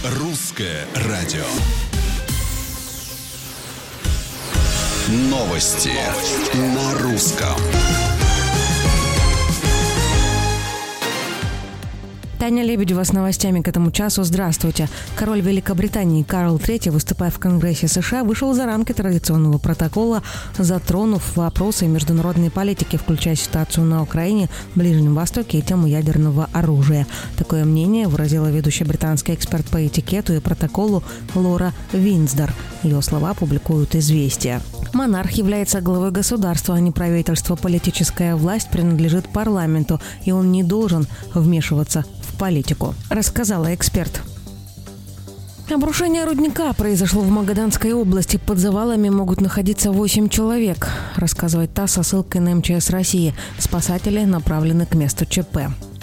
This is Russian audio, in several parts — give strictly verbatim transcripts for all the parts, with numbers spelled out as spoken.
Русское радио. Новости на русском. Таня Лебедева с новостями к этому часу. Здравствуйте. Король Великобритании Карл третий, выступая в Конгрессе США, вышел за рамки традиционного протокола, затронув вопросы международной политики, включая ситуацию на Украине, Ближнем Востоке и тему ядерного оружия. Такое мнение выразила ведущий британский эксперт по этикету и протоколу Лора Винсдор. Ее слова публикуют «Известия». Монарх является главой государства, а не правительства. Политическая власть принадлежит парламенту, и он не должен вмешиваться в политику, рассказала эксперт. Обрушение рудника произошло в Магаданской области. Под завалами могут находиться восемь человек, рассказывает ТАСС со ссылкой на эм че эс России. Спасатели направлены к месту ЧП.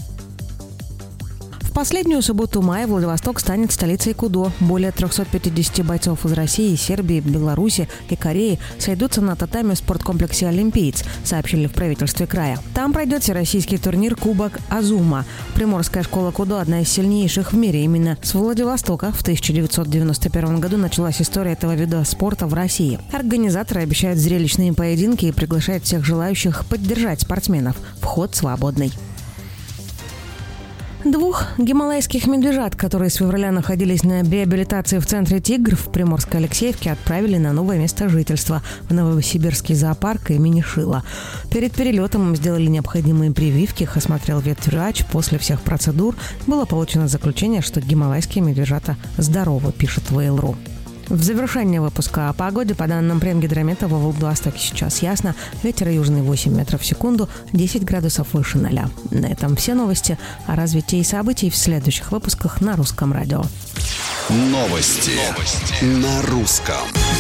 В последнюю субботу мая Владивосток станет столицей КУДО. Более триста пятьдесят бойцов из России, Сербии, Беларуси и Кореи сойдутся на татами в спорткомплексе «Олимпиец», сообщили в правительстве края. Там пройдет всероссийский турнир «Кубок Азума». Приморская школа КУДО – одна из сильнейших в мире. Именно с Владивостока в тысяча девятьсот девяносто первом году началась история этого вида спорта в России. Организаторы обещают зрелищные поединки и приглашают всех желающих поддержать спортсменов. Вход свободный. Двух гималайских медвежат, которые с февраля находились на реабилитации в центре «Тигр» в Приморской Алексеевке, отправили на новое место жительства в Новосибирский зоопарк имени Шила. Перед перелетом им сделали необходимые прививки, их осмотрел ветврач. После всех процедур было получено заключение, что гималайские медвежата здоровы, пишет Вейл.ру. В завершение выпуска о погоде. По данным Премгидромета, во Владивостоке сейчас ясно. Ветер южный восемь метров в секунду, десять градусов выше ноля. На этом все новости о развитии событий в следующих выпусках на Русском радио. Новости, Новости. на русском.